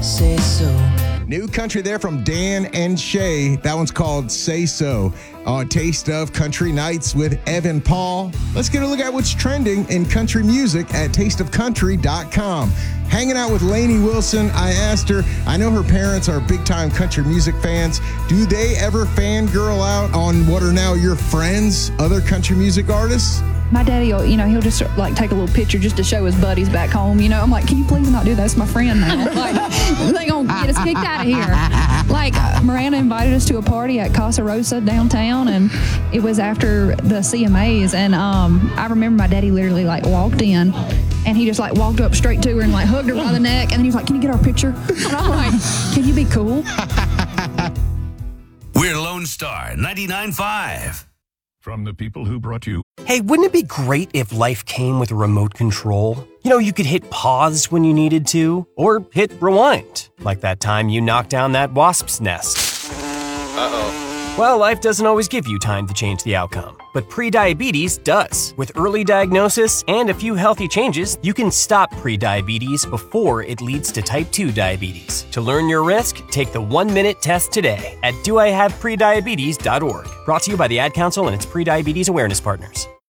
say so. New country there from Dan and Shay. That one's called Say So. Taste of Country Nights with Evan Paul. Let's get a look at what's trending in country music at tasteofcountry.com. Hanging out with Lainey Wilson, I asked her, I know her parents are big-time country music fans. Do they ever fangirl out on what are now your friends, other country music artists? My daddy, he'll just like take a little picture just to show his buddies back home. I'm like, can you please not do that? That's my friend now. Like, they gonna get us kicked out of here. Like, Miranda invited us to a party at Casa Rosa downtown, and it was after the CMAs. And I remember my daddy literally like walked in, and he just like walked up straight to her and like hugged her by the neck, and then he was like, "Can you get our picture?" And I'm like, "Can you be cool?" We're Lone Star 99.5. From the people who brought you. Hey, wouldn't it be great if life came with a remote control? You could hit pause when you needed to, or hit rewind, like that time you knocked down that wasp's nest. Uh-oh. Well, life doesn't always give you time to change the outcome, but prediabetes does. With early diagnosis and a few healthy changes, you can stop prediabetes before it leads to type 2 diabetes. To learn your risk, take the 1-minute test today at doihaveprediabetes.org. Brought to you by the Ad Council and its Prediabetes Awareness Partners.